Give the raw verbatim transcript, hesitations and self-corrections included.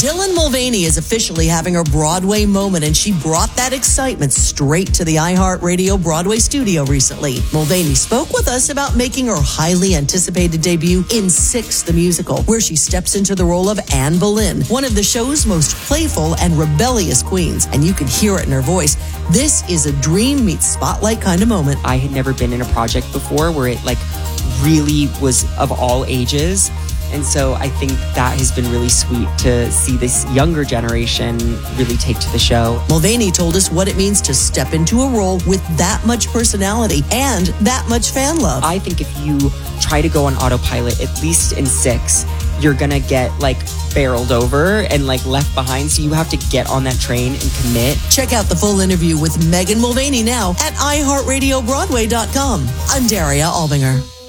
Dylan Mulvaney is officially having her Broadway moment, and she brought that excitement straight to the iHeartRadio Broadway studio recently. Mulvaney spoke with us about making her highly anticipated debut in Six, the musical, where she steps into the role of Anne Boleyn, one of the show's most playful and rebellious queens, and you can hear it in her voice. This is a dream meets spotlight kind of moment. I had never been in a project before where it like really was of all ages. And so I think that has been really sweet to see this younger generation really take to the show. Mulvaney told us what it means to step into a role with that much personality and that much fan love. I think if you try to go on autopilot, at least in Six, you're going to get like barreled over and like left behind. So you have to get on that train and commit. Check out the full interview with Megan Mulvaney now at i heart radio broadway dot com. I'm Daria Albinger.